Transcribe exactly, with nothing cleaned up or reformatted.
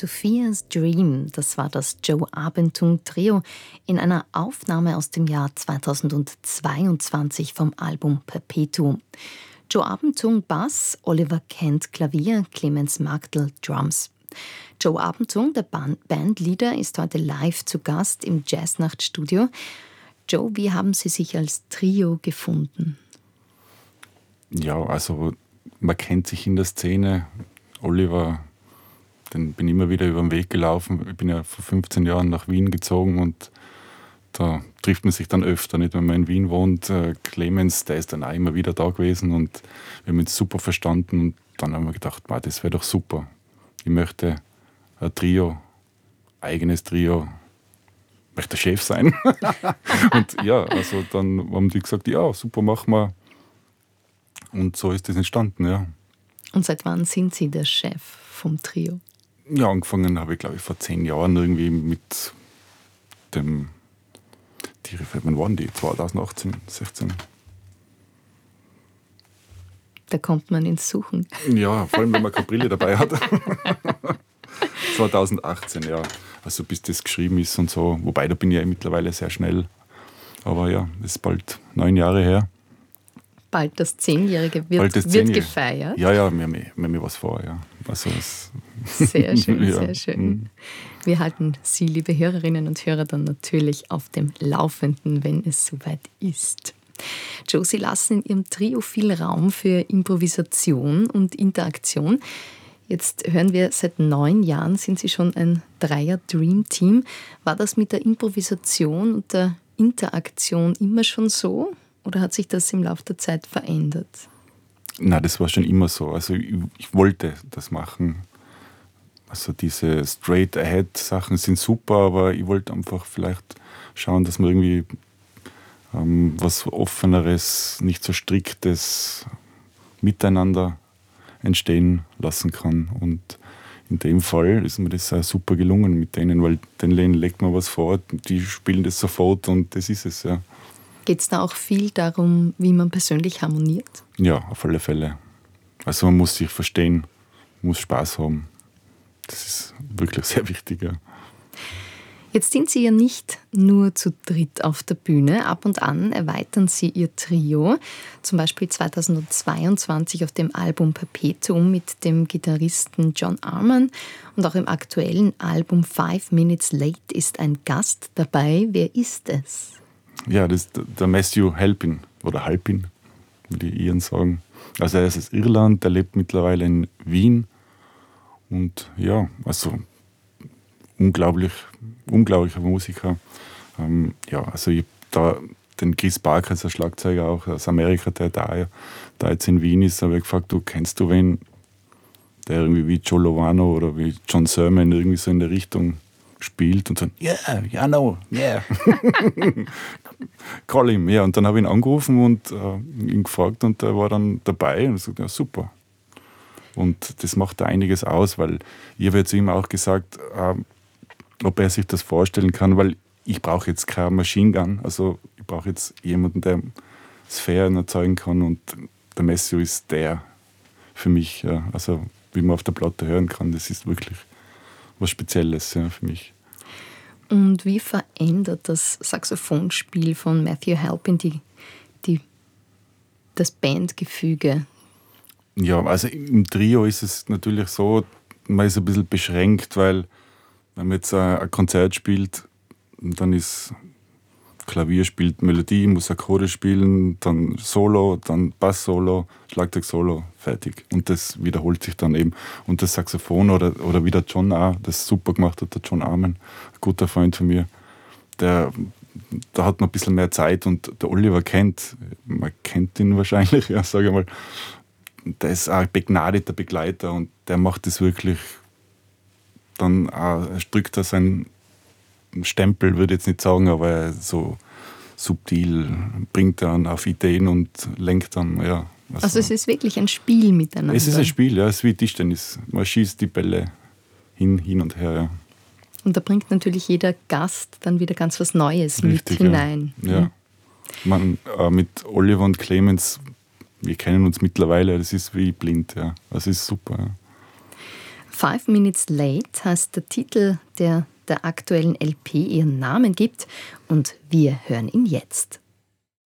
Sophia's Dream, das war das Joe Abentung Trio in einer Aufnahme aus dem Jahr zweitausendzweiundzwanzig vom Album Perpetuum. Joe Abentung Bass, Oliver Kent Klavier, Clemens Magdl Drums. Joe Abentung, der Bandleader, ist heute live zu Gast im Jazznachtstudio. Joe, wie haben Sie sich als Trio gefunden? Ja, also man kennt sich in der Szene. Oliver, den bin ich immer wieder über den Weg gelaufen. Ich bin ja vor fünfzehn Jahren nach Wien gezogen und da trifft man sich dann öfter, nicht, wenn man in Wien wohnt. Clemens, der ist dann auch immer wieder da gewesen und wir haben uns super verstanden. Und dann haben wir gedacht, wow, das wäre doch super. Ich möchte ein Trio, eigenes Trio, ich möchte der Chef sein. Und ja, also dann haben die gesagt, ja, super, machen wir. Und so ist das entstanden, ja. Und seit wann sind Sie der Chef vom Trio? Ja, angefangen habe ich, glaube ich, vor zehn Jahren irgendwie mit dem, die, wann waren die? zweitausendachtzehn, sechzehn. Da kommt man ins Suchen. Ja, vor allem, wenn man keine Brille dabei hat. zweitausendachtzehn, ja. Also bis das geschrieben ist und so. Wobei, da bin ich ja mittlerweile sehr schnell. Aber ja, das ist bald neun Jahre her. Bald das Zehnjährige wird, bald das wird Zehnjährige. gefeiert. Ja, ja, wir haben, wir haben was vor, ja. Also es sehr schön, ja. sehr schön. Wir halten Sie, liebe Hörerinnen und Hörer, dann natürlich auf dem Laufenden, wenn es soweit ist. Joe, Sie lassen in Ihrem Trio viel Raum für Improvisation und Interaktion. Jetzt hören wir, seit neun Jahren sind Sie schon ein Dreier-Dream-Team. War das mit der Improvisation und der Interaktion immer schon so? Oder hat sich das im Laufe der Zeit verändert? Nein, das war schon immer so. Also ich, ich wollte das machen. Also diese Straight-Ahead-Sachen sind super, aber ich wollte einfach vielleicht schauen, dass man irgendwie ähm, was Offeneres, nicht so Striktes miteinander entstehen lassen kann. Und in dem Fall ist mir das auch super gelungen mit denen, weil denen legt man was vor, die spielen das sofort und das ist es, ja. Geht es da auch viel darum, wie man persönlich harmoniert? Ja, auf alle Fälle. Also man muss sich verstehen, muss Spaß haben. Das ist wirklich sehr wichtig, ja. Jetzt sind Sie ja nicht nur zu dritt auf der Bühne. Ab und an erweitern Sie Ihr Trio. Zum Beispiel zweitausendzweiundzwanzig auf dem Album Perpetuum mit dem Gitarristen John Arman. Und auch im aktuellen Album Five Minutes Late ist ein Gast dabei. Wer ist es? Ja, das ist der Matthew Halpin, oder Halpin, wie die Iren sagen. Also er ist aus Irland, der lebt mittlerweile in Wien. Und ja, also unglaublich, unglaublicher Musiker. Ähm, ja, also ich da den Chris Barker, als Schlagzeuger auch aus Amerika, der da, da jetzt in Wien ist, habe ich gefragt, du kennst du wen, der irgendwie wie Joe Lovano oder wie John Sermon irgendwie so in der Richtung spielt und so, yeah, yeah, no, yeah. Call him, ja. Und dann habe ich ihn angerufen und äh, ihn gefragt und er war dann dabei und ich sagte, ja, super. Und das macht da einiges aus, weil ich habe jetzt ihm auch gesagt, äh, ob er sich das vorstellen kann, weil ich brauche jetzt keine Machine Gun, also ich brauche jetzt jemanden, der Sphären erzeugen kann und der Matthew ist der für mich, ja. Also wie man auf der Platte hören kann, das ist wirklich was Spezielles, ja, für mich. Und wie verändert das Saxophonspiel von Matthew Halpin die, die, das Bandgefüge? Ja, also im Trio ist es natürlich so, man ist ein bisschen beschränkt, weil wenn man jetzt ein Konzert spielt, dann ist Klavier spielt Melodie, muss Akkorde spielen, dann Solo, dann Bass-Solo, Schlagzeug-Solo, fertig. Und das wiederholt sich dann eben. Und das Saxophon oder, oder wie der John auch, das super gemacht hat, der John Arman, ein guter Freund von mir, der, da hat man ein bisschen mehr Zeit und der Oliver kennt, man kennt ihn wahrscheinlich, ja, sage ich mal, der ist auch ein begnadeter Begleiter und der macht das wirklich, dann auch, er drückt da seinen Stempel, würde ich jetzt nicht sagen, aber so subtil bringt er auf Ideen und lenkt dann, ja. Also, also es ist wirklich ein Spiel miteinander? Es ist ein Spiel, ja, es ist wie Tischtennis. Man schießt die Bälle hin, hin und her, ja. Und da bringt natürlich jeder Gast dann wieder ganz was Neues Richtig, mit hinein. Ja. Ja. Man, äh, mit Oliver und Clemens, wir kennen uns mittlerweile, das ist wie blind, ja. Das ist super, ja. Five Minutes Late heißt der Titel, der der aktuellen L P ihren Namen gibt, und wir hören ihn jetzt.